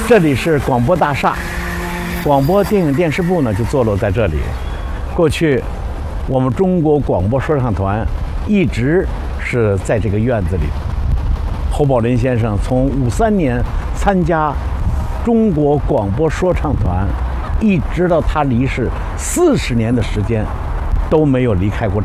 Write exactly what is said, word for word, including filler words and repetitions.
这里是广播大厦，广播电影电视部呢就坐落在这里。过去，我们中国广播说唱团一直是在这个院子里。侯宝林先生从五三年参加中国广播说唱团，一直到他离世四十年的时间，都没有离开过